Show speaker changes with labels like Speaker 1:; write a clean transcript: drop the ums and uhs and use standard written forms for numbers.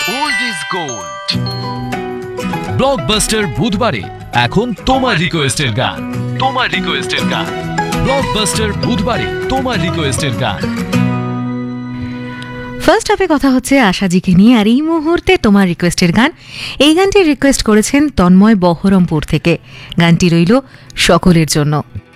Speaker 1: Old is gold. Blockbuster বুধবারে এখন তোমার রিকোয়েস্টের গান। তোমার রিকোয়েস্টের গান ব্লকবাস্টার বুধবারে তোমার রিকোয়েস্টের গান।
Speaker 2: ফার্স্ট হাফে কথা হচ্ছে আশাজিকে নিয়ে, আর এই মুহূর্তে তোমার রিকোয়েস্টের গান। এই গানটি রিকোয়েস্ট করেছেন তন্ময় বহরমপুর থেকে। গানটি রইল সকলের জন্য।